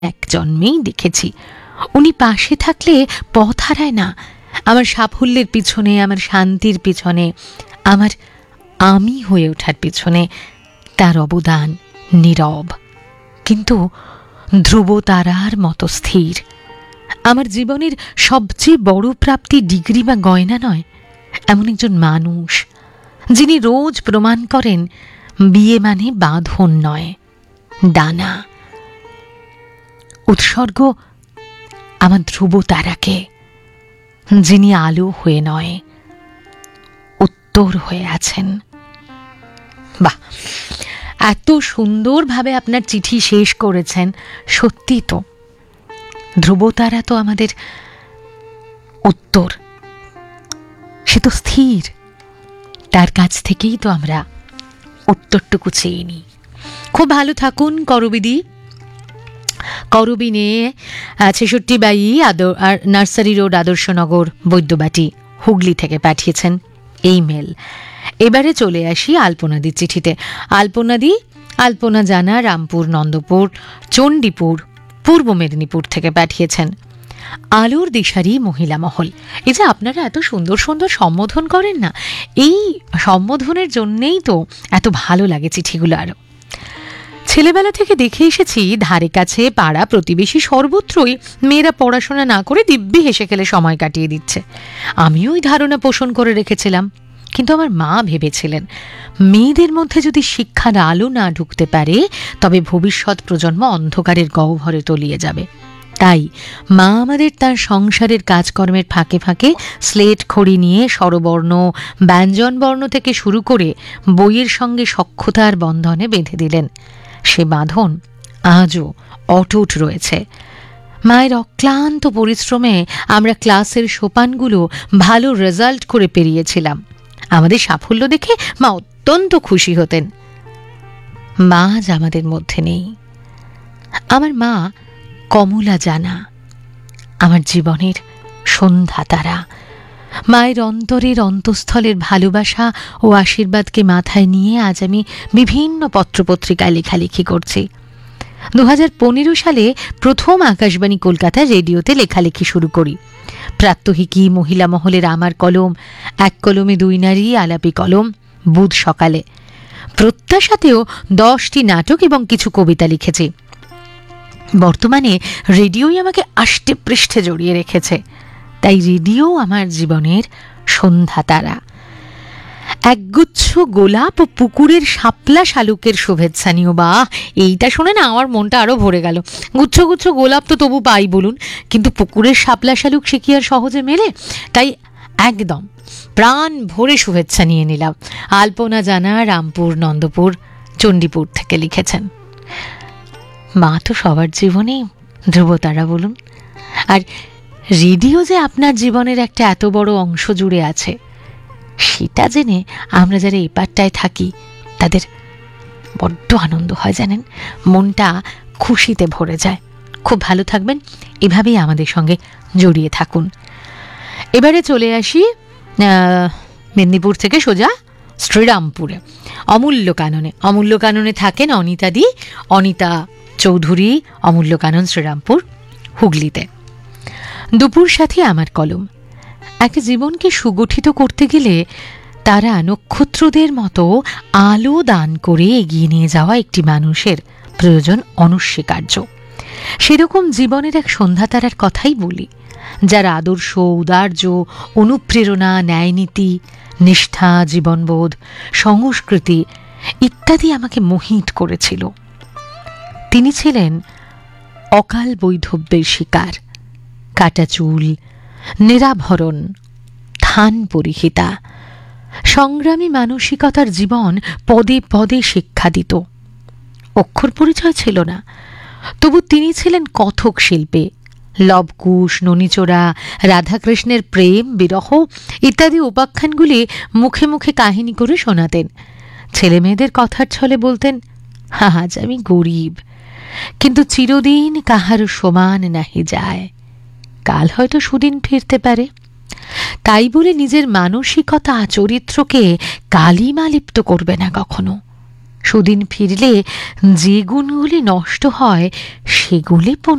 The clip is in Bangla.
এক জন্মেই দেখেছি। উনি পাশে থাকলে পথ হারায় না। আমার সাফল্যের পিছনে, আমার শান্তির পিছনে, আমার আমি হয়ে ওঠার পিছনে তার অবদান নীরব কিন্তু ধ্রুব তারার মতো স্থির। আমার জীবনের সবচেয়ে বড় প্রাপ্তি ডিগ্রি বা গয়না নয়, এমন একজন মানুষ যিনি রোজ প্রমাণ করেন বিয়ে মানে বাঁধন নয়, ডানা। উৎসর্গ আমার ধ্রুব তারাকে, যিনি আলো হয়ে নয়, উত্তর হয়ে আছেন। বাহ, এত সুন্দরভাবে আপনার চিঠি শেষ করেছেন। সত্যি তো, ধ্রুবতারা তো আমাদের উত্তর, সে তো স্থির, তার কাছ থেকেই তো আমরা উত্তরটুকু চেয়ে নিই। খুব ভালো থাকুন করবিদি। করবিনে ৬৬ আর নার্সারি রোড, আদর্শনগর, বৈদ্যবাটি, হুগলি থেকে পাঠিয়েছেন এই মেল। এবারে চলে আসি আলপনাদির চিঠিতে। আলপনা জানা রামপুর, নন্দপুর, চণ্ডীপুর, পূর্ব মেদিনীপুর থেকে পাঠিয়েছেন। আলোর দিশারি মহিলা মহল। এই যে আপনারা এত সুন্দর সুন্দর সম্বোধন করেন না, এই সম্বোধনের জন্যেই তো এত ভালো লাগে চিঠিগুলো। আরো ছেলেবেলা থেকে দেখে এসেছি ধারে কাছে পাড়া প্রতিবেশী সর্বত্রই মেয়েরা পড়াশোনা না করে দিব্যি হেসে খেলে সময় কাটিয়ে দিচ্ছে। আমিও ওই ধারণা পোষণ করে রেখেছিলাম, কিন্তু আমার মা ভেবেছিলেন মেয়েদের মধ্যে যদি শিক্ষার আলো না ঢুকতে পারে তবে ভবিষ্যৎ প্রজন্ম অন্ধকারের গহ্বরে তলিয়ে যাবে। তাই মা আমাদের তার সংসারের কাজকর্মের ফাঁকে ফাঁকে স্লেট খড়ি নিয়ে স্বরবর্ণ, ব্যঞ্জনবর্ণ থেকে শুরু করে বইয়ের সঙ্গে সখ্যতার বন্ধনে বেঁধে দিলেন। সে বাঁধন আজও অটুট রয়েছে। মায়ের অক্লান্ত পরিশ্রমে আমরা ক্লাসের সোপানগুলো ভালো রেজাল্ট করে পেরিয়েছিলাম। আমাদের সাফল্য দেখে মা অত্যন্ত খুশি হতেন। মা আজ আমাদের মধ্যে নেই। আমার মা কমলা জানা, আমার জীবনের সন্ধ্যা তারা। মায়ের অন্তরের অন্তঃস্থলের ভালোবাসা ও আশীর্বাদকে মাথায় নিয়ে আজ আমি বিভিন্ন পত্রপত্রিকায় লেখালেখি করছি। 2015 সালে প্রথম আকাশবাণী কলকাতা রেডিওতে লেখালেখি শুরু করি। প্রাত্যহিকী, মহিলা মহলের আমার কলম, এক কলমে দুই নারী, আলাপি কলম, বুধ সকালে। প্রত্যাশাতেও 10টি নাটক এবং কিছু কবিতা লিখেছি। বর্তমানে রেডিওই আমাকে আষ্টে পৃষ্ঠে জড়িয়ে রেখেছে, তাই রেডিও আমার জীবনের সন্ধ্যা তারা। একগুচ্ছ গোলাপ ও পুকুরের শাপলা শালুকের শুভেচ্ছা নিও। বা এইটা শুনে না আমার মনটা আরো ভরে গেল। গুচ্ছ গুচ্ছ গোলাপ তো তবু পাই বলুন, কিন্তু পুকুরের শাপলা শালুক সে কি আর সহজে মেলে? তাই একদম প্রাণ ভরে শুভেচ্ছা নিয়ে নিলাম। আলপনা জানা রামপুর, নন্দপুর, চণ্ডীপুর থেকে লিখেছেন। মা তো সবার জীবনেই ধ্রুবতারা বলুন। আর রেডিও যে আপনার জীবনের একটা এত বড় অংশ জুড়ে আছে, সেটা জেনে আমরা যারা এই পাটটায় থাকি তাদের বড্ড আনন্দ হয়, জানেন, মনটা খুশিতে ভরে যায়। খুব ভালো থাকবেন, এভাবেই আমাদের সঙ্গে জড়িয়ে থাকুন। এবারে চলে আসি মেদিনীপুর থেকে সোজা শ্রীরামপুরে, অমূল্য কাননে থাকেন অনিতা চৌধুরী, অমূল্য কানন, শ্রীরামপুর, হুগলিতে। দুপুর সাথী আমার কলম। একটা জীবনকে সুগঠিত করতে গেলে তারা নক্ষত্রদের মতো আলো দান করে এগিয়ে নিয়ে যাওয়া একটি মানুষের প্রয়োজন অনস্বীকার্য। সেরকম জীবনের এক সন্ধ্যা তারার কথাই বলি, যার আদর্শ, উদার্য, অনুপ্রেরণা, ন্যায়নীতি, নিষ্ঠা, জীবনবোধ, সংস্কৃতি ইত্যাদি আমাকে মোহিত করেছিল। তিনি ছিলেন অকাল বৈধব্যের শিকার, কাটা চুল, নিরাভরণ, থান পরিহিতা, সংগ্রামী মানসিকতার জীবন পদে পদে শিক্ষা দিত। অক্ষর পরিচয় ছিল না, তবু তিনি ছিলেন কথক শিল্পে। লবকুশ, ননীচোরা, রাধাকৃষ্ণের প্রেম, বিরহ ইত্যাদি উপাখ্যানগুলি মুখে মুখে কাহিনী করে শোনাতেন। ছেলে মেয়েদের কথার ছলে বলতেন, আজ আমি গরিব, কিন্তু চিরদিন কাহার সমান নাহি যায়, কাল হয়তো সুদিন ফিরতে পারে। তাই বলে নিজের মানসিকতা, চরিত্রকে কালিমা লিপ্ত করবে না কখনো। সুদিন ফিরলে যে গুণগুলি নষ্ট হয় সেগুলি